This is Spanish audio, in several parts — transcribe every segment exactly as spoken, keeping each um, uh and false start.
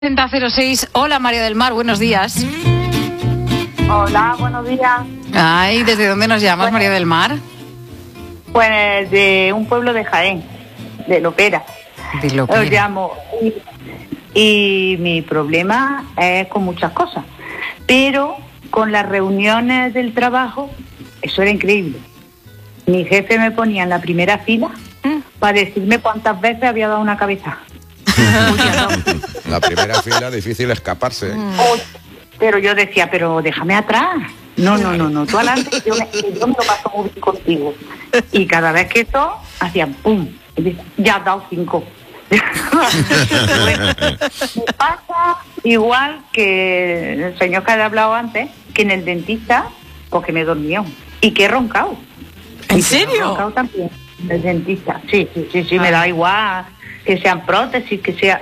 sesenta cero seis. Hola, María del Mar, buenos días. Hola, buenos días. Ay, ¿desde dónde nos llamas, Bueno, María del Mar? Pues de un pueblo de Jaén, de Lopera. De Lopera. Os llamo. Y, y mi problema es con muchas cosas, pero con las reuniones del trabajo, eso era increíble. Mi jefe me ponía en la primera fila para decirme cuántas veces había dado una cabeza. La primera fila, difícil escaparse. Oh, pero yo decía, pero déjame atrás. No, no, no, no, tú adelante, yo me, yo me lo paso muy bien contigo. Y cada vez que esto, hacían pum, y dice, ya has dado cinco. Bueno, me pasa igual que el señor que había hablado antes, que en el dentista, porque me dormió y que he roncado. ¿En Y que serio? he roncado también, en el dentista. Sí, sí, sí, sí, me da igual que sean prótesis, que sea...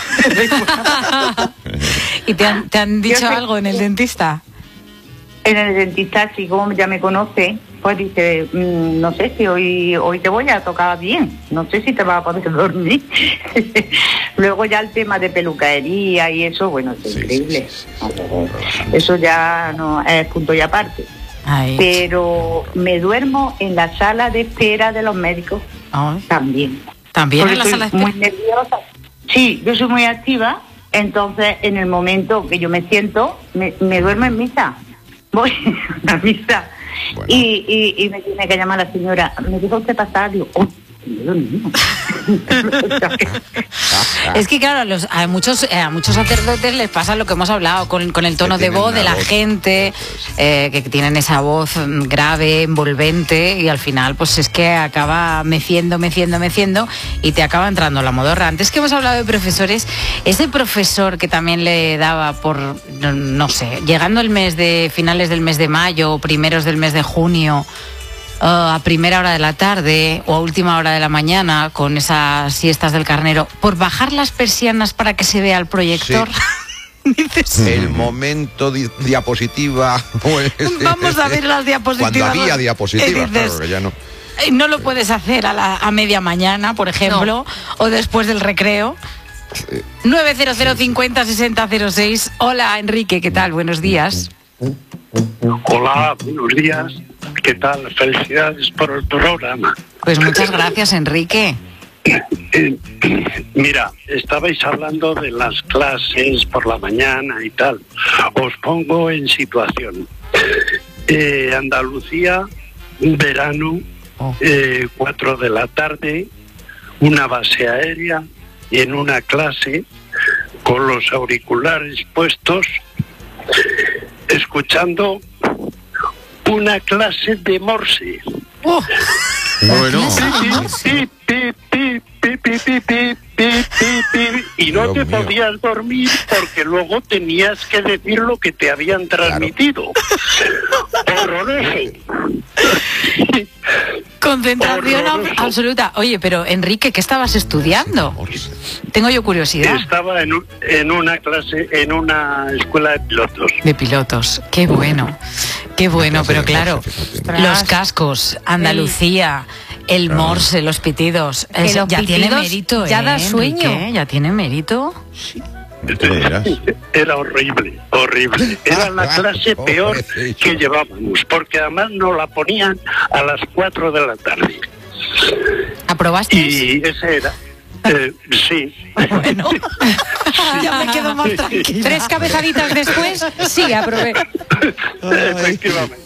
¿Y te han, te han dicho Yo sé- algo en el dentista? En el dentista, sí, como ya me conoce, pues dice, mmm, no sé si hoy hoy te voy a tocar bien, no sé si te vas a poder dormir. Luego ya el tema de peluquería y eso, bueno, es Sí, increíble. sí, sí, sí. Eso ya no es punto y aparte. Ay. Pero me duermo en la sala de espera de los médicos Ay. también. ¿También Porque en la soy sala de muy espera? nerviosa. Sí, yo soy muy activa, entonces en el momento que yo me siento, me, me duermo en misa. Voy a la misa. Bueno. Y, y, y me tiene que llamar la señora. ¿Me dijo usted pasar? Digo, oh, me he dormido. Es que claro, a, los, a muchos eh, a muchos sacerdotes les pasa lo que hemos hablado con, con el tono Que de tienen voz de una la voz, gente, eh, que tienen esa voz mm, grave, envolvente, y al final pues es que acaba meciendo, meciendo, meciendo y te acaba entrando la modorra. Antes que hemos hablado de profesores, ese profesor que también le daba por, no, no sé, llegando el mes de finales del mes de mayo o primeros del mes de junio, Uh, a primera hora de la tarde o a última hora de la mañana con esas siestas del carnero, por bajar las persianas para que se vea el proyector. Dices, El momento di- diapositiva. Pues, vamos a ver las diapositivas. Cuando había diapositivas, Y dices, claro, que ya no. "Eh, no lo puedes hacer a, la, a media mañana, por ejemplo, o después del recreo. nueve cero cero cincuenta sesenta cero seis. Hola, Enrique, ¿qué tal? Buenos días. Hola, buenos días. ¿Qué tal? Felicidades por el programa. Pues muchas gracias, Enrique. Eh, mira, estabais hablando de las clases por la mañana y tal. Os pongo en situación. Eh, Andalucía, verano, Oh. eh, cuatro de la tarde, una base aérea, y en una clase con los auriculares puestos, escuchando una clase de Morse. Oh, Bueno, Pi, pi, pi, pi, pi, pi, pi, pi, pi, pi, y no Dios te mío. podías dormir porque luego tenías que decir lo que te habían transmitido. Horroroso. concentración ab- Horroroso. absoluta. Oye, pero Enrique, ¿qué estabas estudiando? Tengo yo curiosidad. Estaba en, un- en una clase, en una escuela de pilotos. De pilotos, qué bueno, qué bueno, clase pero de claro, Morse, fíjate. los cascos, Andalucía, el Claro. Morse, los pitidos, Que es- los ya tiene pitidos mérito, ya ¿eh, da sueño. Enrique? Ya tiene mérito. Tú lo dirás. Era horrible, horrible. Era la clase peor Pobrecillo. que llevábamos, porque además nos la ponían a las cuatro de la tarde. ¿Aprobaste? Y ese era, eh, sí. Bueno, ya me quedo más tranquila. Tres cabezaditas después, sí, aprobé. Efectivamente.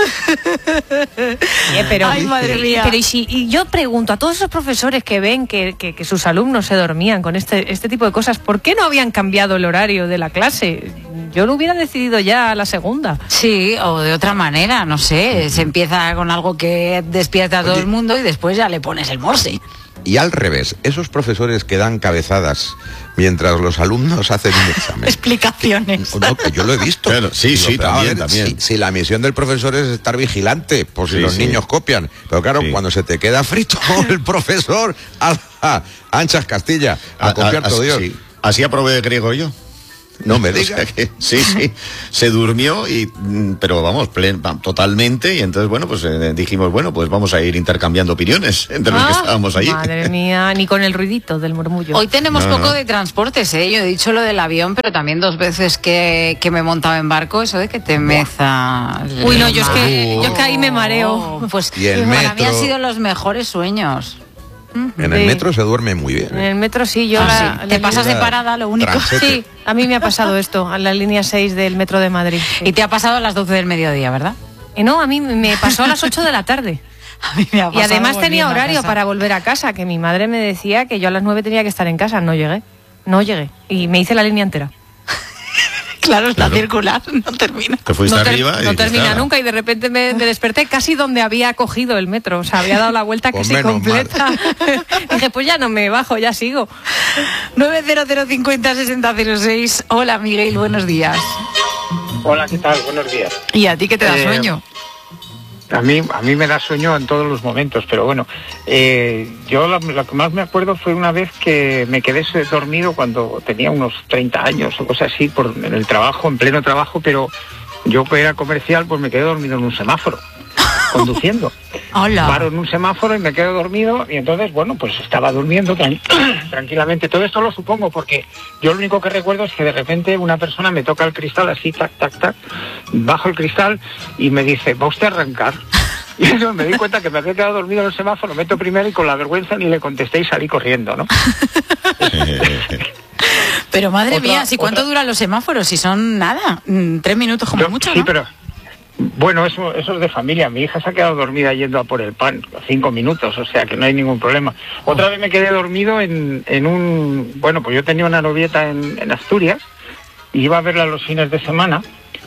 Oye, pero, Ay, madre mía. Pero y, si, y yo pregunto a todos esos profesores que ven que, que, que sus alumnos se dormían con este, este tipo de cosas, ¿por qué no habían cambiado el horario de la clase? Yo lo hubiera decidido ya a la segunda. Sí, o de otra manera, no sé, se empieza con algo que despierta a todo Oye. el mundo y después ya le pones el Morse. Y al revés, esos profesores que dan cabezadas mientras los alumnos hacen un examen. Explicaciones. No, que yo lo he visto. Claro, sí, Digo, sí, pero a también, ver, también. Si, si la misión del profesor es estar vigilante, por si Sí, los sí. niños copian. Pero claro, Sí. cuando se te queda frito el profesor, a, a- anchas Castilla, a, copiar todo así, Dios. sí. Así aprobé griego yo. No me O digas. sea que, sí, sí, se durmió, y pero vamos, plen, totalmente, y entonces, bueno, pues eh, dijimos, bueno, pues vamos a ir intercambiando opiniones entre los que Ah, estábamos allí. Madre mía, ni con el ruidito del murmullo. Hoy tenemos No, poco no. de transportes, ¿eh? Yo he dicho lo del avión, pero también dos veces que, que me he montado en barco, eso de que te meza... Uy, no, yo es que, yo es que ahí me mareo. Oh, pues Y el para mí metro. han sido los mejores sueños. En el Sí. metro se duerme muy bien. En ¿eh? el metro sí, yo... Ah, la- sí. la Te línea- pasas de parada, lo único. Transete. Sí, a mí me ha pasado esto, a la línea seis del metro de Madrid. Sí. Y te ha pasado a las doce del mediodía, ¿verdad? Eh, no, a mí me pasó a las ocho de la tarde. A mí me ha Y pasado además tenía volviendo a horario casa. para volver a casa, que mi madre me decía que yo a las nueve tenía que estar en casa. No llegué, no llegué. Y me hice la línea entera. Claro, es la Claro. circular, no termina. Te fuiste no ter- arriba y no dijiste, termina "Ala". nunca, y de repente me, me desperté casi donde había cogido el metro. O sea, había dado la vuelta Pues casi menos completa. Dije, pues ya no me bajo, ya sigo. nueve cero cero cincuenta sesenta cero seis. Hola, Miguel, buenos días. Hola, ¿qué tal? Buenos días. ¿Y a ti qué te da Eh, sueño? A mí, a mí me da sueño en todos los momentos, pero bueno, eh, yo lo, lo que más me acuerdo fue una vez que me quedé dormido cuando tenía unos treinta años o cosas así, por, en el trabajo, en pleno trabajo, pero yo que era comercial, pues me quedé dormido en un semáforo, conduciendo. Hola. Paro en un semáforo y me quedo dormido, y entonces, bueno, pues estaba durmiendo tran- tranquilamente. Todo esto lo supongo porque yo lo único que recuerdo es que de repente una persona me toca el cristal así, tac, tac, tac, bajo el cristal y me dice, ¿va usted a arrancar? Y eso me di cuenta que me había quedado dormido en el semáforo, meto primero y con la vergüenza ni le contesté y salí corriendo, ¿no? Pero madre Otra- mía, ¿si cuánto otra- duran los semáforos? Si son nada, mm, tres minutos como Yo- mucho, sí, ¿no? pero bueno, eso, eso es de familia. Mi hija se ha quedado dormida yendo a por el pan, cinco minutos, o sea que no hay ningún problema. Otra vez me quedé dormido en, en un... Bueno, pues yo tenía una novieta en, en Asturias y iba a verla los fines de semana,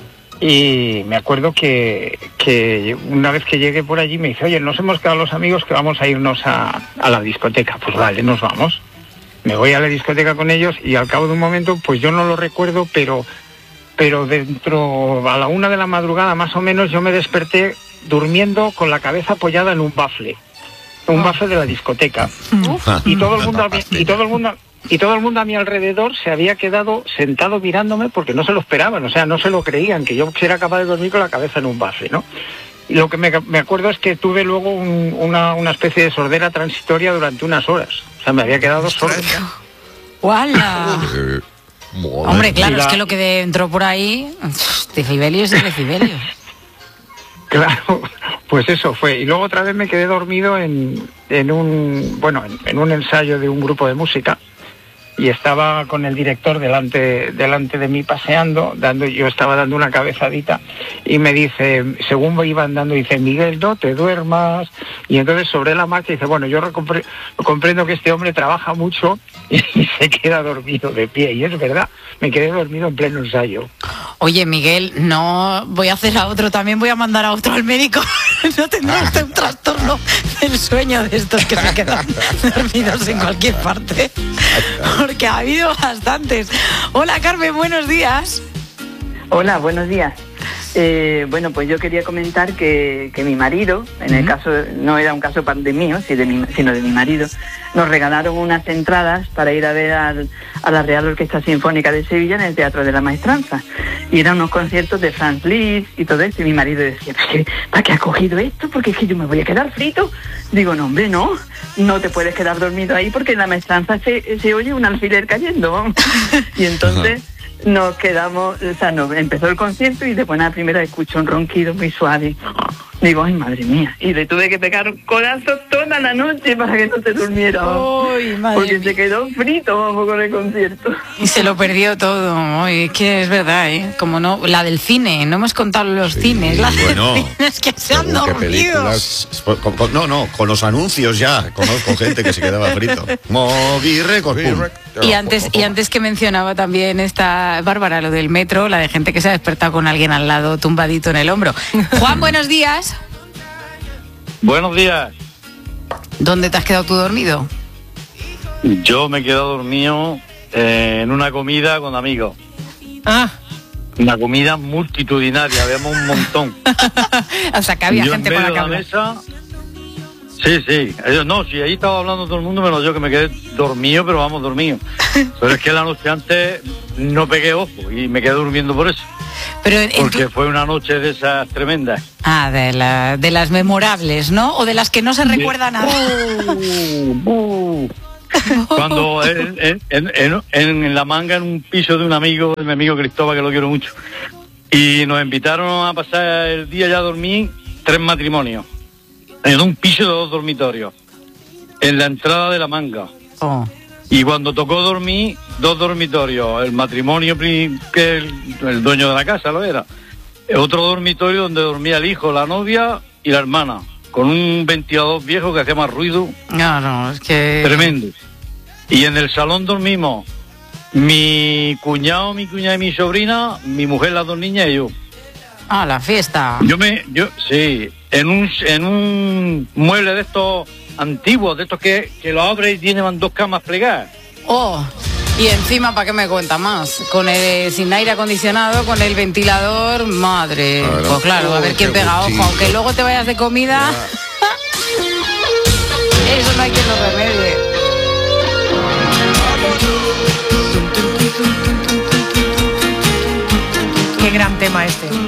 y me acuerdo que, que una vez que llegué por allí me dice, oye, nos hemos quedado los amigos que vamos a irnos a, a la discoteca. Pues vale, nos vamos. Me voy a la discoteca con ellos y al cabo de un momento, pues yo no lo recuerdo, pero... pero dentro, a la una de la madrugada más o menos, yo me desperté durmiendo con la cabeza apoyada en un bafle, un bafle de la discoteca, y todo el mundo a mi, y todo el mundo y todo el mundo a mi alrededor se había quedado sentado mirándome porque no se lo esperaban, o sea, no se lo creían que yo era capaz de dormir con la cabeza en un bafle, ¿no? Y lo que me, me acuerdo es que tuve luego un- una, una especie de sordera transitoria durante unas horas, o sea, me había quedado sordo. ¡Guala! Eh, joder. Hombre, claro, Y la- es que lo que entró por ahí, decibelios y decibelios. Claro, pues eso fue. Y luego otra vez me quedé dormido en, en un, bueno, en, en un ensayo de un grupo de música, y estaba con el director delante, delante de mí paseando, dando, yo estaba dando una cabezadita, y me dice, según iba andando, dice, Miguel, no te duermas. Y entonces sobre la marcha dice, bueno, yo recompre- comprendo que este hombre trabaja mucho y se queda dormido de pie. Y es verdad, me quedé dormido en pleno ensayo. Oye, Miguel, no voy a hacer a otro, también voy a mandar a otro al médico. No tendrá usted un trastorno del sueño de estos que se quedan dormidos en cualquier parte. Porque ha habido bastantes. Hola, Carmen, buenos días. Hola, buenos días. Eh, bueno, pues yo quería comentar que, que mi marido, en el caso, no era un caso pa- de mío, si de mi- sino de mi marido, nos regalaron unas entradas para ir a ver al- a la Real Orquesta Sinfónica de Sevilla en el Teatro de la Maestranza. Y eran unos conciertos de Franz Liszt y todo esto. Y mi marido decía, ¿para qué, ¿para qué ha cogido esto? Porque es que yo me voy a quedar frito. Digo, no, hombre, no, no te puedes quedar dormido ahí porque en la Maestranza se, se oye un alfiler cayendo. Vamos. Y entonces... nos quedamos, o sea, no, empezó el concierto y de buena primera escucho un ronquido muy suave. Digo, ay, madre mía. Y le tuve que pegar un codazo toda la noche para que no se durmiera. Ay, madre Porque mía. se quedó frito, vamos, con el concierto. Y se lo perdió todo. Ay, es que es verdad, ¿eh? Como no, la del cine, no hemos contado los Sí, cines. La bueno. del cine es que se han Según qué dormido. películas. Con- con- no, no, con los anuncios ya. Conozco gente que se quedaba frito. Moby Records, pum. Y antes, y antes que mencionaba también esta Bárbara, lo del metro, la de gente que se ha despertado con alguien al lado tumbadito en el hombro. Juan, buenos días. Buenos días. ¿Dónde te has quedado tú dormido? Yo me he quedado dormido eh, en una comida con amigos. Ah, Una comida multitudinaria, habíamos un montón. o sea, que había Yo gente en con medio la de que la hablar. mesa, Sí, sí. Ellos, no, sí, ahí estaba hablando todo el mundo, menos yo que me quedé dormido, pero vamos, dormido. Pero es que la noche antes no pegué ojo y me quedé durmiendo por eso. Pero en, en Porque tu... fue una noche de esas tremendas. Ah, de, la, de las memorables, ¿no? O de las que no se recuerda nada. Uh, uh. Cuando en, en, en, en, en La Manga, en un piso de un amigo, de mi amigo Cristóbal, que lo quiero mucho, y nos invitaron a pasar el día, ya a dormir, tres matrimonios, en un piso de dos dormitorios, en la entrada de La Manga. Oh. Y cuando tocó dormir, dos dormitorios, el matrimonio que el, el dueño de la casa lo era, otro dormitorio donde dormía el hijo, la novia y la hermana, con un ventilador viejo que hacía más ruido. No, no, es que... Tremendo. Y en el salón dormimos mi cuñado, mi cuñada y mi sobrina, mi mujer, las dos niñas y yo. Ah, la fiesta. Yo me, yo, sí, en un, en un mueble de estos antiguos, de estos que, que lo abres y tienen dos camas plegadas. Oh, y encima, ¿para qué me cuenta más? Con el, sin aire acondicionado, con el ventilador, madre. Claro. Pues claro, a ver Oh, quién qué pega ojo, gustito. aunque luego te vayas de comida. Eso no hay quien lo remedie. Qué gran tema este.